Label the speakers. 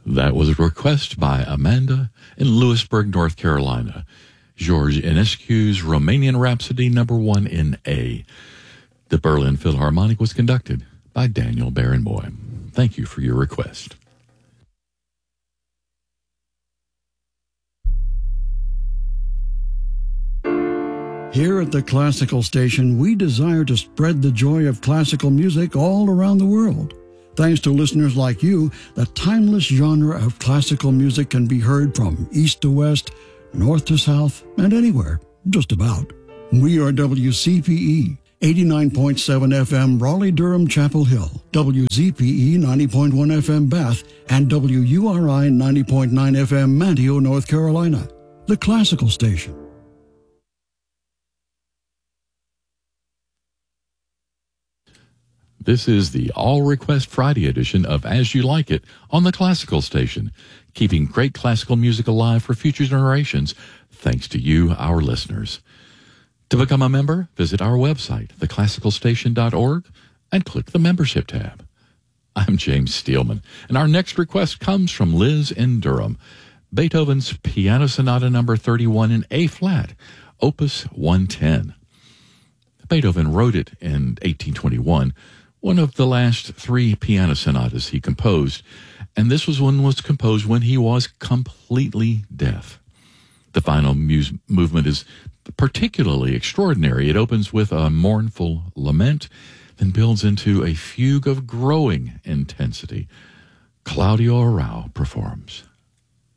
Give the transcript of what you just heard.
Speaker 1: That was a request by Amanda in Lewisburg, North Carolina. George Enescu's Romanian Rhapsody number 1 in A. The Berlin Philharmonic was conducted by Daniel Barenboim. Thank you for your request.
Speaker 2: Here at the Classical Station, we desire to spread the joy of classical music all around the world. Thanks to listeners like you, the timeless genre of classical music can be heard from east to west, north to south, and anywhere, just about. We are WCPE, 89.7 FM Raleigh-Durham Chapel Hill, WZPE 90.1 FM Bath, and WURI 90.9 FM Manteo, North Carolina. The Classical Station.
Speaker 1: This is the All Request Friday edition of As You Like It on the Classical Station, keeping great classical music alive for future generations, thanks to you, our listeners. To become a member, visit our website, theclassicalstation.org, and click the Membership tab. I'm James Steelman, and our next request comes from Liz in Durham. Beethoven's Piano Sonata number 31 in A-flat, Opus 110. Beethoven wrote it in 1821, one of the last 3 piano sonatas he composed, and this one was composed when he was completely deaf. The final movement is particularly extraordinary. It opens with a mournful lament, then builds into a fugue of growing intensity. Claudio Arrau performs.